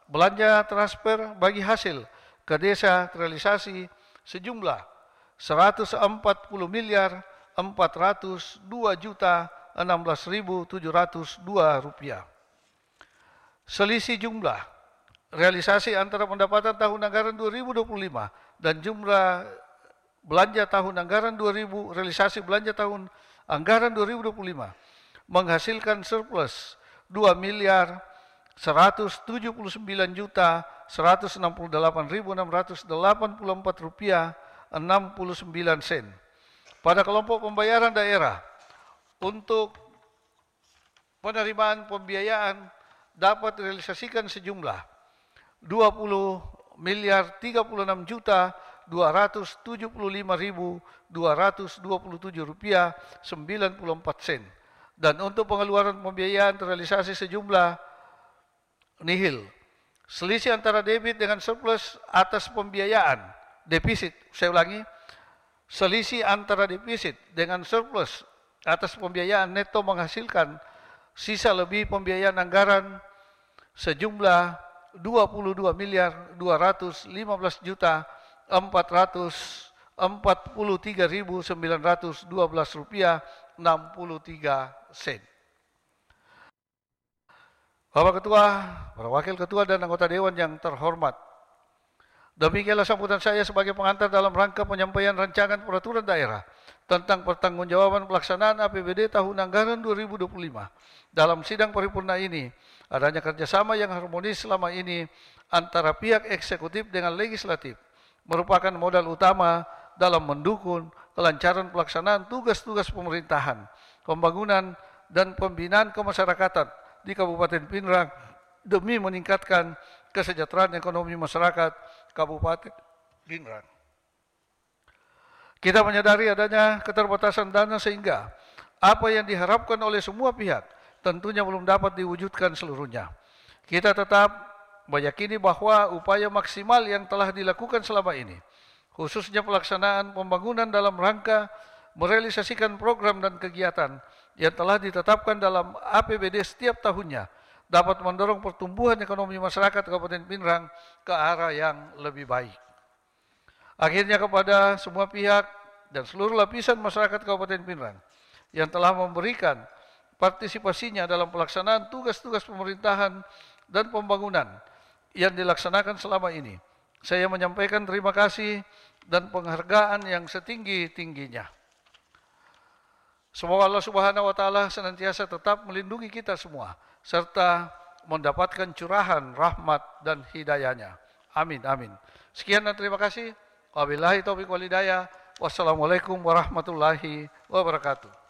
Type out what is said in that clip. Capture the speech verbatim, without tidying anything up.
belanja transfer bagi hasil ke desa terrealisasi sejumlah seratus empat puluh miliar empat ratus dua juta enam belas ribu tujuh ratus dua rupiah. Selisih jumlah realisasi antara pendapatan tahun anggaran dua ribu dua puluh lima dan jumlah belanja tahun anggaran dua ribu realisasi belanja tahun anggaran dua ribu dua puluh lima menghasilkan surplus dua miliar seratus tujuh puluh sembilan juta seratus enam puluh delapan ribu enam ratus delapan puluh empat rupiah enam puluh sembilan sen. Pada kelompok pembayaran daerah untuk penerimaan pembiayaan dapat direalisasikan sejumlah dua puluh miliar tiga puluh enam juta dua ratus tujuh puluh lima ribu dua ratus dua puluh tujuh rupiah sembilan puluh empat sen. Dan untuk pengeluaran pembiayaan terrealisasi sejumlah nihil. Selisih antara debit dengan surplus atas pembiayaan defisit. Saya ulangi, selisih antara defisit dengan surplus atas pembiayaan neto menghasilkan sisa lebih pembiayaan anggaran sejumlah dua puluh dua miliar dua ratus lima belas juta empat ratus empat puluh tiga ribu sembilan ratus dua belas rupiah enam puluh tiga sen. Bapak Ketua, para Wakil Ketua dan anggota Dewan yang terhormat, demikianlah sambutan saya sebagai pengantar dalam rangka penyampaian rancangan peraturan daerah tentang pertanggungjawaban pelaksanaan A P B D tahun anggaran dua ribu dua puluh lima. Dalam sidang paripurna ini, adanya kerjasama yang harmonis selama ini antara pihak eksekutif dengan legislatif merupakan modal utama dalam mendukung kelancaran pelaksanaan tugas-tugas pemerintahan, pembangunan, dan pembinaan kemasyarakatan di Kabupaten Pinrang demi meningkatkan kesejahteraan ekonomi masyarakat Kabupaten Pinrang. Kita menyadari adanya keterbatasan dana sehingga apa yang diharapkan oleh semua pihak tentunya belum dapat diwujudkan seluruhnya. Kita tetap meyakini bahwa upaya maksimal yang telah dilakukan selama ini, khususnya pelaksanaan pembangunan dalam rangka merealisasikan program dan kegiatan yang telah ditetapkan dalam A P B D setiap tahunnya, dapat mendorong pertumbuhan ekonomi masyarakat Kabupaten Pinrang ke arah yang lebih baik. Akhirnya kepada semua pihak dan seluruh lapisan masyarakat Kabupaten Pinrang yang telah memberikan partisipasinya dalam pelaksanaan tugas-tugas pemerintahan dan pembangunan yang dilaksanakan selama ini, saya menyampaikan terima kasih dan penghargaan yang setinggi-tingginya. Semoga Allah Subhanahu wa Ta'ala senantiasa tetap melindungi kita semua serta mendapatkan curahan rahmat dan hidayahnya. Amin, amin. Sekian dan terima kasih. Wabillahi taufiq wal hidayah. Wassalamualaikum warahmatullahi wabarakatuh.